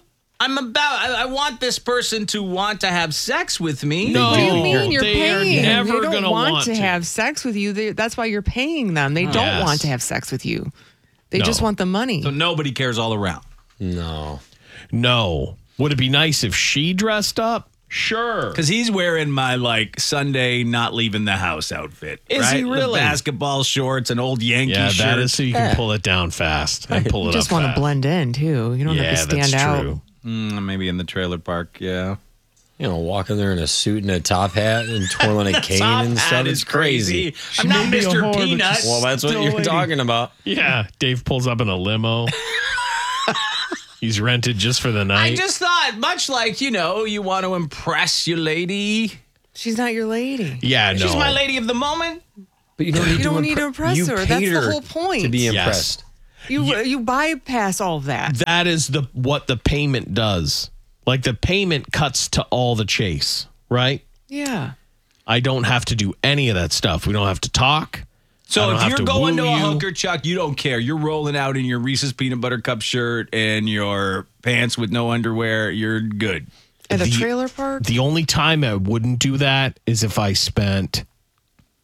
I want this person to want to have sex with me. No, What do you mean? You're they are paying. never They don't gonna want to have sex with you. That's why you're paying them. They don't Yes. want to have sex with you. They No. just want the money. So nobody cares all around. No. Would it be nice if she dressed up? Sure. Because he's wearing my like Sunday not leaving the house outfit. Is right? he really? The basketball shorts and old Yankee Yeah, shirt. that is so you can pull it down fast. I pull You it just up want to fast. blend in too. You don't have to stand that's out. true. Maybe in the trailer park, yeah. You know, walking there in a suit and a top hat and twirling a cane Top and hat stuff. is It's crazy. I'm not may be a Mr. whore, but Peanut. she's Well, that's what still a you're lady. talking about. Yeah, Dave pulls up in a limo. He's rented just for the night. I just thought, much like, you want to impress your lady. She's not your lady. Yeah, no. She's my lady of the moment. But you don't need to impress you her. paid That's the her whole point. to be Yes. impressed. You bypass all that. That is what the payment does. Like the payment cuts to all the chase, right? Yeah. I don't have to do any of that stuff. We don't have to talk. I So don't if have you're to going to woo a you. hooker, Chuck, you don't care. You're rolling out in your Reese's Peanut Butter Cup shirt and your pants with no underwear. You're good. At a trailer park? The only time I wouldn't do that is if I spent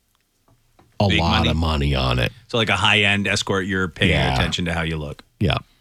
a Big lot money. of money on it. So like a high-end escort, you're paying Yeah. attention to how you look. Yeah.